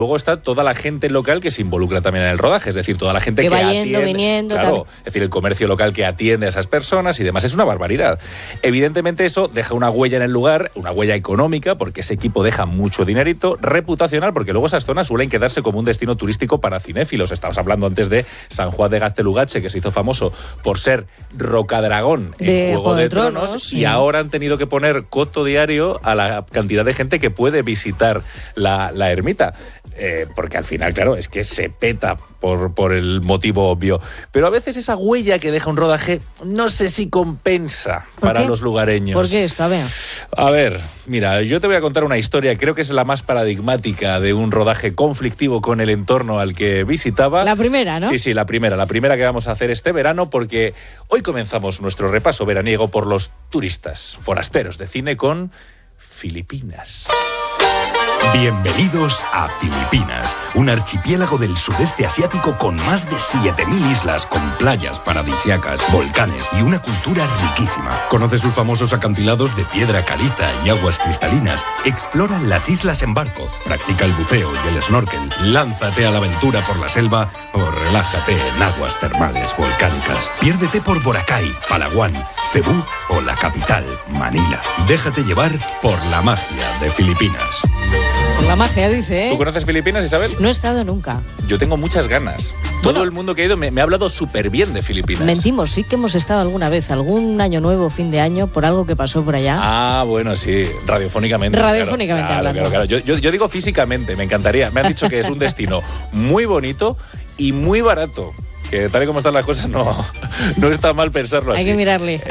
Luego está toda la gente local que se involucra también en el rodaje, es decir, toda la gente que va atiende, yendo, viniendo, claro, es decir, el comercio local que atiende a esas personas y demás. Es una barbaridad. Evidentemente eso deja una huella en el lugar, una huella económica, porque ese equipo deja mucho dinerito, reputacional, porque luego esas zonas suelen quedarse como un destino turístico para cinéfilos. Estabas hablando antes de San Juan de Gaztelugatxe, que se hizo famoso por ser Rocadragón en Juego de Tronos, sí. Y ahora han tenido que poner coto diario a la cantidad de gente que puede visitar la ermita. Porque al final, claro, es que se peta por el motivo obvio. Pero a veces esa huella que deja un rodaje no sé si compensa para los lugareños. ¿Por qué esto? A ver, mira, yo te voy a contar una historia, creo que es la más paradigmática de un rodaje conflictivo con el entorno al que visitaba. La primera, ¿no? Sí, la primera que vamos a hacer este verano, porque hoy comenzamos nuestro repaso veraniego por los turistas forasteros de cine con Filipinas. Bienvenidos a Filipinas, un archipiélago del sudeste asiático con más de 7.000 islas, con playas paradisíacas, volcanes y una cultura riquísima. Conoce sus famosos acantilados de piedra caliza y aguas cristalinas. Explora las islas en barco, practica el buceo y el snorkel, lánzate a la aventura por la selva o relájate en aguas termales volcánicas. Piérdete por Boracay, Palawan, Cebú o la capital, Manila. Déjate llevar por la magia de Filipinas. La magia, dice, ¿eh? ¿Tú conoces Filipinas, Isabel? No he estado nunca. Yo tengo muchas ganas. Todo el mundo que ha ido me ha hablado súper bien de Filipinas. Mentimos, sí que hemos estado alguna vez, algún año nuevo, fin de año, por algo que pasó por allá. Ah, bueno, sí, radiofónicamente. Radiofónicamente hablando. Claro. Yo digo físicamente, me encantaría. Me han dicho que es un destino muy bonito y muy barato. Que tal y como están las cosas no está mal pensarlo así. Hay que mirarle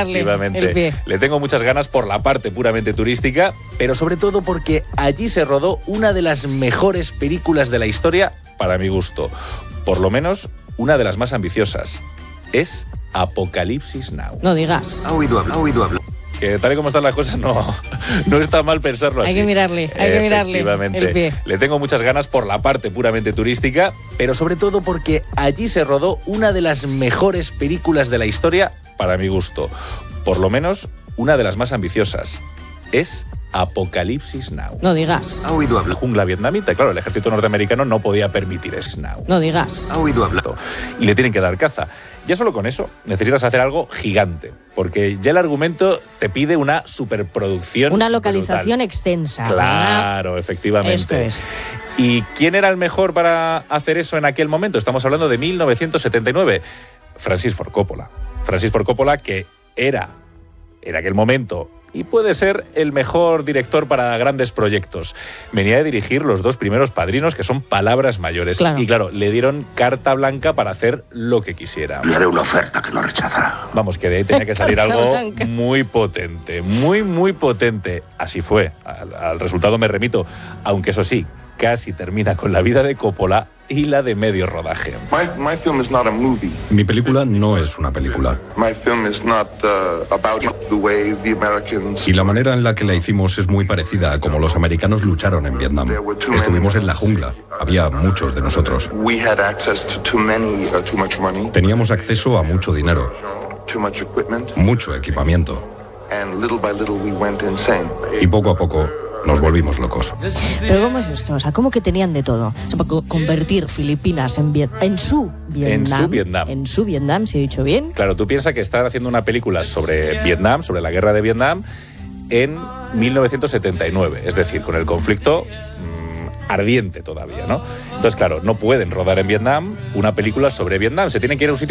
el pie. Le tengo muchas ganas por la parte puramente turística, pero sobre todo porque allí se rodó una de las mejores películas de la historia, para mi gusto. Por lo menos, una de las más ambiciosas. Es Apocalipsis Now. No digas. Ha oído hablar. Que tal y como están las cosas no está mal pensarlo así. Hay que mirarle el pie. Le tengo muchas ganas por la parte puramente turística, pero sobre todo porque allí se rodó una de las mejores películas de la historia, para mi gusto. Por lo menos, una de las más ambiciosas. Es Apocalipsis Now. No digas. Ha oído hablar. La jungla vietnamita, claro, el ejército norteamericano no podía permitir eso. Now. No digas. Ha oído hablar. Y le tienen que dar caza. Ya solo con eso necesitas hacer algo gigante, porque ya el argumento te pide una superproducción. Una localización brutal. Extensa. Claro, efectivamente. Esto es. ¿Y quién era el mejor para hacer eso en aquel momento? Estamos hablando de 1979. Francis Ford Coppola. Francis Ford Coppola, que era en aquel momento y puede ser el mejor director para grandes proyectos. Venía de dirigir los dos primeros Padrinos, que son palabras mayores. Claro. Y claro, le dieron carta blanca para hacer lo que quisiera. Le haré una oferta que no rechazará. Vamos, que de ahí tenía que salir Carta algo blanca. muy potente, muy potente. Así fue. Al resultado me remito, aunque eso sí, casi termina con la vida de Coppola y la de medio rodaje. My film is not a movie. Mi película no es una película. My film is not about the way the Americans. Y la manera en la que la hicimos es muy parecida a como los americanos lucharon en Vietnam. Estuvimos en la jungla. Había muchos de nosotros. We had access to too much money, Teníamos acceso a mucho dinero, too much equipment, mucho equipamiento. and little by little we went insane. Y poco a poco nos volvimos locos. Pero ¿cómo es esto? O sea, ¿cómo que tenían de todo? O sea, para convertir Filipinas en su Vietnam. En su Vietnam, si he dicho bien. Claro, tú piensas que están haciendo una película sobre Vietnam, sobre la guerra de Vietnam, en 1979. Es decir, con el conflicto ardiente todavía, ¿no? Entonces, claro, no pueden rodar en Vietnam una película sobre Vietnam. Se tienen que ir a un sitio